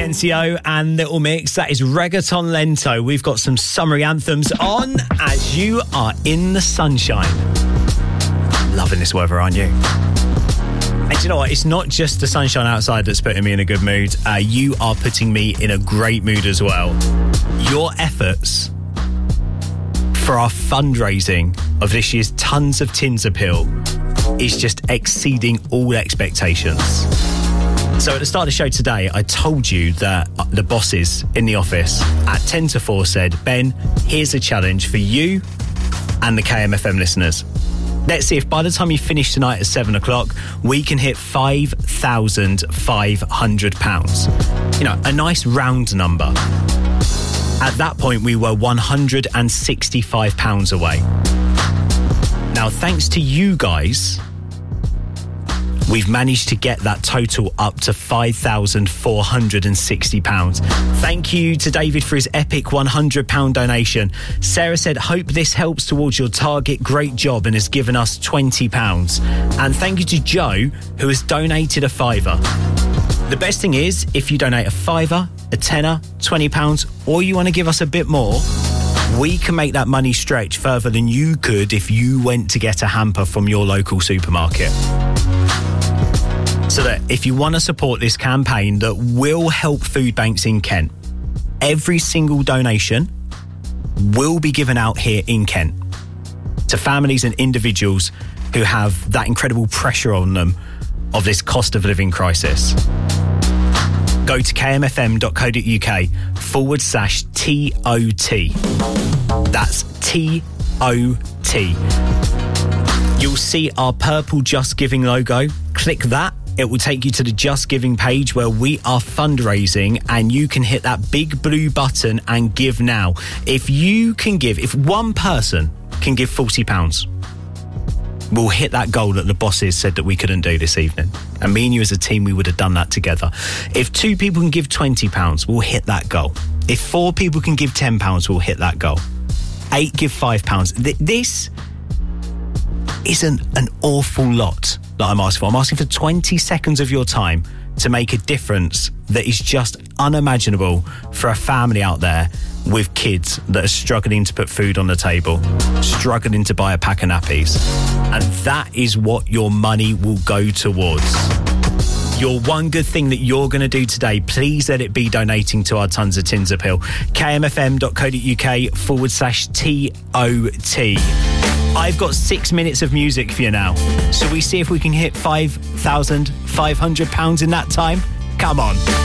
Kencio and Little Mix. That is Reggaeton Lento. We've got some summery anthems on as you are in the sunshine. Loving this weather, aren't you? And you know what? It's not just the sunshine outside that's putting me in a good mood. You are putting me in a great mood as well. Your efforts for our fundraising of this year's Tons of Tins appeal is just exceeding all expectations. So at the start of the show today, I told you that the bosses in the office at 10 to 4 said, Ben, here's a challenge for you and the KMFM listeners. Let's see if by the time you finish tonight at 7 o'clock, we can hit £5,500. You know, a nice round number. At that point, we were £165 away. Now, thanks to you guys, we've managed to get that total up to £5,460. Thank you to David for his epic £100 donation. Sarah said, hope this helps towards your target. Great job, and has given us £20. And thank you to Joe, who has donated a £5. The best thing is, if you donate a £5, a tenner, £20, or you want to give us a bit more, we can make that money stretch further than you could if you went to get a hamper from your local supermarket. So that if you want to support this campaign that will help food banks in Kent, every single donation will be given out here in Kent to families and individuals who have that incredible pressure on them of this cost of living crisis. Go to kmfm.co.uk/TOT. That's TOT. You'll see our purple Just Giving logo. Click that. It will take you to the Just Giving page where we are fundraising, and you can hit that big blue button and give now. If one person can give £40, we'll hit that goal that the bosses said that we couldn't do this evening. And me and you as a team, we would have done that together. If 2 people can give £20, we'll hit that goal. If 4 people can give £10, we'll hit that goal. 8 give £5. This isn't an awful lot that I'm asking for. I'm asking for 20 seconds of your time to make a difference that is just unimaginable for a family out there with kids that are struggling to put food on the table, struggling to buy a pack of nappies. And that is what your money will go towards. Your one good thing that you're going to do today, please let it be donating to our Tons of Tins appeal. kmfm.co.uk/TOT. I've got 6 minutes of music for you now. Shall we see if we can hit £5,500 in that time? Come on.